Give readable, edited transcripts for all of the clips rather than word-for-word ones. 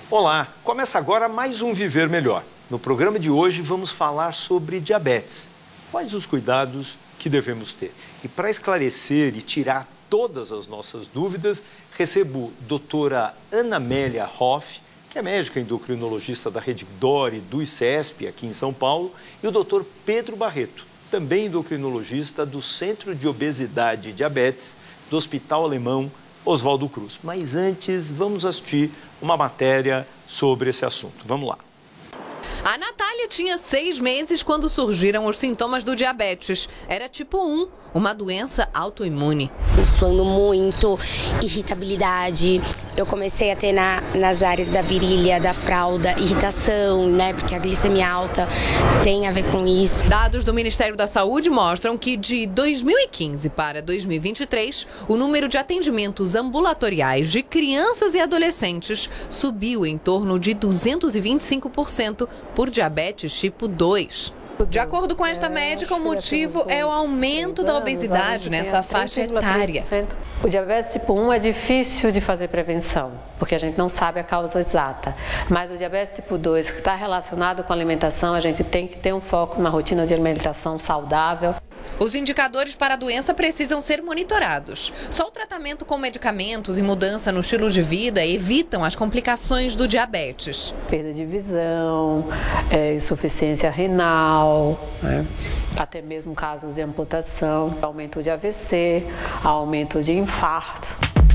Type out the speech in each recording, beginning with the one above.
Olá, começa agora mais um Viver Melhor. No programa de hoje vamos falar sobre diabetes. Quais os cuidados que devemos ter? E para esclarecer e tirar todas as nossas dúvidas, recebo a doutora Ana Amélia Hoff, que é médica endocrinologista da Rede Dore do ICESP, aqui em São Paulo, e o doutor Pedro Barreto, também endocrinologista do Centro de Obesidade e Diabetes do Hospital Alemão Oswaldo Cruz. Mas antes, vamos assistir uma matéria sobre esse assunto. Vamos lá. A Natália tinha 6 meses quando surgiram os sintomas do diabetes. Era tipo 1, uma doença autoimune. Suando muito, irritabilidade. Eu comecei a ter nas áreas da virilha, da fralda, irritação, né? Porque a glicemia alta tem a ver com isso. Dados do Ministério da Saúde mostram que de 2015 para 2023, o número de atendimentos ambulatoriais de crianças e adolescentes subiu em torno de 225% por diabetes tipo 2. De acordo com esta médica, o motivo é o aumento da obesidade nessa faixa etária. O diabetes tipo 1 é difícil de fazer prevenção, porque a gente não sabe a causa exata. Mas o diabetes tipo 2, que está relacionado com a alimentação, a gente tem que ter um foco na rotina de alimentação saudável. Os indicadores para a doença precisam ser monitorados. Só o tratamento com medicamentos e mudança no estilo de vida evitam as complicações do diabetes. Perda de visão, insuficiência renal, né? Até mesmo casos de amputação, aumento de AVC, aumento de infarto.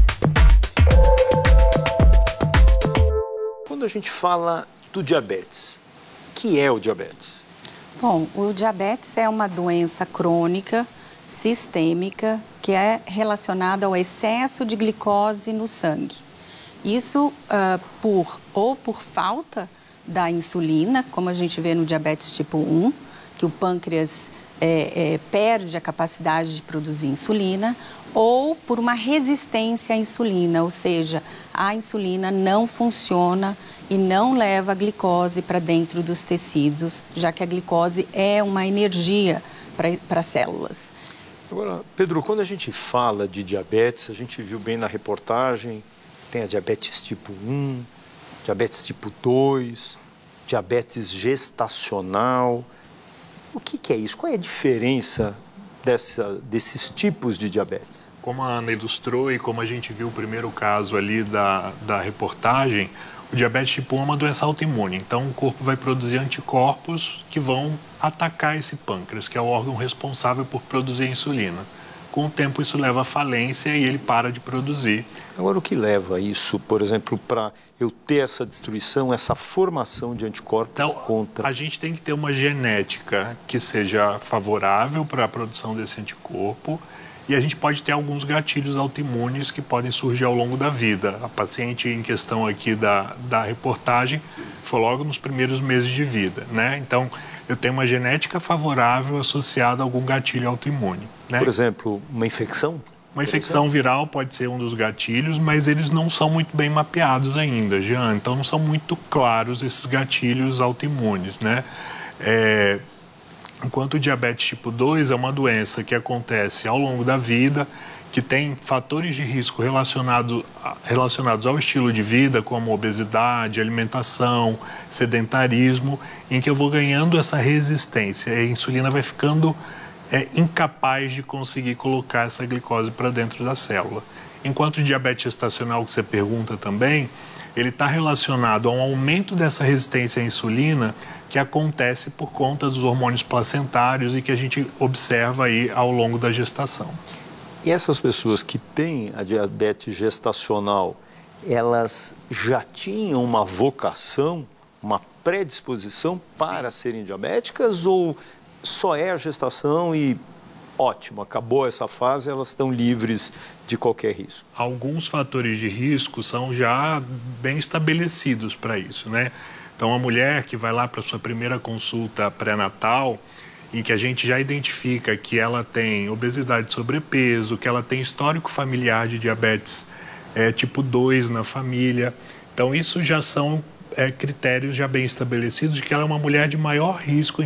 Quando a gente fala do diabetes, o que é o diabetes? Bom, o diabetes é uma doença crônica, sistêmica, que é relacionada ao excesso de glicose no sangue. Isso por falta da insulina, como a gente vê no diabetes tipo 1, que o pâncreas perde a capacidade de produzir insulina, ou por uma resistência à insulina, ou seja, a insulina não funciona e não leva a glicose para dentro dos tecidos, já que a glicose é uma energia para as células. Agora, Pedro, quando a gente fala de diabetes, a gente viu bem na reportagem, tem a diabetes tipo 1, diabetes tipo 2, diabetes gestacional. O que é isso? Qual é a diferença desses tipos de diabetes? Como a Ana ilustrou e como a gente viu o primeiro caso ali da reportagem, o diabetes tipo 1 é uma doença autoimune. Então, o corpo vai produzir anticorpos que vão atacar esse pâncreas, que é o órgão responsável por produzir a insulina. Com o tempo, isso leva à falência e ele para de produzir. Agora, o que leva isso, por exemplo, para eu ter essa destruição, essa formação de anticorpos contra... A gente tem que ter uma genética que seja favorável para a produção desse anticorpo e a gente pode ter alguns gatilhos autoimunes que podem surgir ao longo da vida. A paciente em questão aqui da reportagem foi logo nos primeiros meses de vida, né? Então, eu tenho uma genética favorável associada a algum gatilho autoimune, né? Por exemplo, uma infecção? Uma infecção viral pode ser um dos gatilhos, mas eles não são muito bem mapeados ainda, Jean. Então, não são muito claros esses gatilhos autoimunes, né? Enquanto o diabetes tipo 2 é uma doença que acontece ao longo da vida, que tem fatores de risco relacionados ao estilo de vida, como obesidade, alimentação, sedentarismo, em que eu vou ganhando essa resistência e a insulina vai ficando incapaz de conseguir colocar essa glicose para dentro da célula. Enquanto o diabetes gestacional, que você pergunta também, ele está relacionado a um aumento dessa resistência à insulina que acontece por conta dos hormônios placentários e que a gente observa aí ao longo da gestação. E essas pessoas que têm a diabetes gestacional, elas já tinham uma vocação, uma predisposição para serem diabéticas ou só é a gestação e ótimo, acabou essa fase, elas estão livres de qualquer risco? Alguns fatores de risco são já bem estabelecidos para isso, né? Então, a mulher que vai lá para a sua primeira consulta pré-natal, em que a gente já identifica que ela tem obesidade e sobrepeso, que ela tem histórico familiar de diabetes tipo 2 na família. Então, isso já são critérios já bem estabelecidos de que ela é uma mulher de maior risco em